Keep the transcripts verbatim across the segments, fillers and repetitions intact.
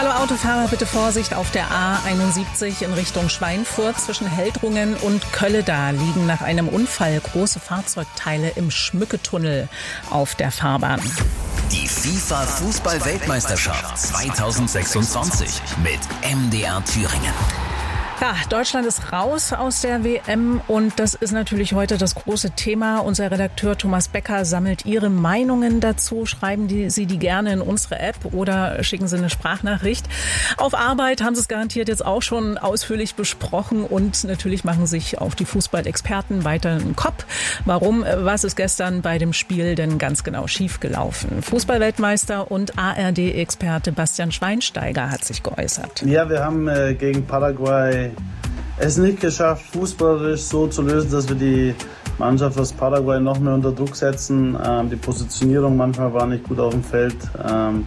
Hallo Autofahrer, bitte Vorsicht auf der A einundsiebzig in Richtung Schweinfurt. Zwischen Heldrungen und Kölleda liegen nach einem Unfall große Fahrzeugteile im Schmücketunnel auf der Fahrbahn. Die FIFA-Fußball-Weltmeisterschaft zweitausendsechsundzwanzig mit M D R Thüringen. Ja, Deutschland ist raus aus der W M und das ist natürlich heute das große Thema. Unser Redakteur Thomas Becker sammelt Ihre Meinungen dazu. Schreiben die, Sie die gerne in unsere App oder schicken Sie eine Sprachnachricht. Auf Arbeit haben Sie es garantiert jetzt auch schon ausführlich besprochen und natürlich machen sich auch die Fußballexperten weiter einen Kopf. Warum, was ist gestern bei dem Spiel denn ganz genau schiefgelaufen? Fußballweltmeister und A R D-Experte Bastian Schweinsteiger hat sich geäußert. Ja, wir haben äh, gegen Paraguay es nicht geschafft, fußballerisch so zu lösen, dass wir die Mannschaft aus Paraguay noch mehr unter Druck setzen. Ähm, die Positionierung manchmal war nicht gut auf dem Feld. Ähm,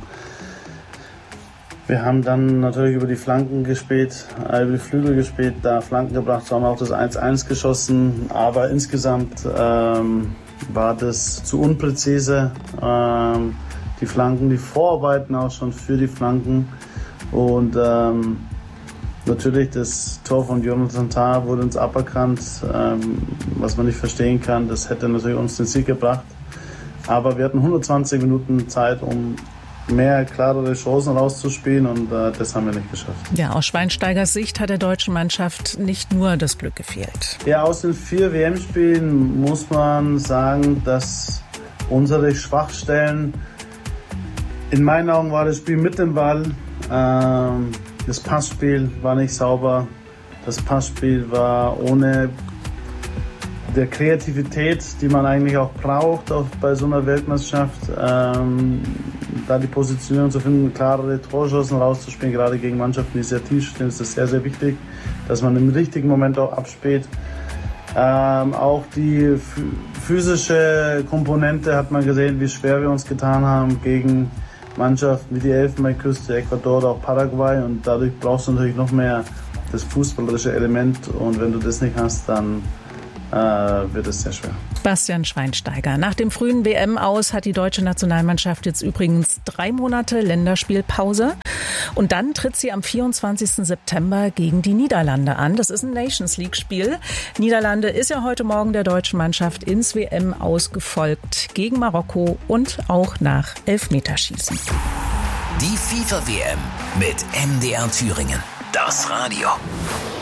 wir haben dann natürlich über die Flanken gespielt, äh, über die Flügel gespielt, da Flanken gebracht, haben auch das eins eins geschossen. Aber insgesamt ähm, war das zu unpräzise. Ähm, die Flanken, die Vorarbeiten auch schon für die Flanken. Und ähm, natürlich, das Tor von Jonathan Tah wurde uns aberkannt, ähm, was man nicht verstehen kann. Das hätte natürlich uns den Sieg gebracht. Aber wir hatten hundertzwanzig Minuten Zeit, um mehr, klarere Chancen rauszuspielen und äh, das haben wir nicht geschafft. Ja, aus Schweinsteigers Sicht hat der deutschen Mannschaft nicht nur das Glück gefehlt. Ja, aus den vier W M-Spielen muss man sagen, dass unsere Schwachstellen, in meinen Augen war das Spiel mit dem Ball, ähm, das Passspiel war nicht sauber. Das Passspiel war ohne der Kreativität, die man eigentlich auch braucht auch bei so einer Weltmeisterschaft. Ähm, da die Positionierung zu finden, klarere Torchancen rauszuspielen, gerade gegen Mannschaften, die sehr tief stehen, ist das sehr, sehr wichtig, dass man im richtigen Moment auch abspielt. Ähm, auch die physische Komponente hat man gesehen, wie schwer wir uns getan haben gegen Mannschaften wie die Elfenbeinküste, Ecuador oder auch Paraguay und dadurch brauchst du natürlich noch mehr das fußballerische Element und wenn du das nicht hast, dann äh, wird es sehr schwer. Bastian Schweinsteiger. Nach dem frühen W M-Aus hat die deutsche Nationalmannschaft jetzt übrigens drei Monate Länderspielpause und dann tritt sie am vierundzwanzigsten September gegen die Niederlande an. Das ist ein Nations-League-Spiel. Niederlande ist ja heute Morgen der deutschen Mannschaft ins W M-Aus gefolgt gegen Marokko und auch nach Elfmeterschießen. Die FIFA-W M mit M D R Thüringen. Das Radio.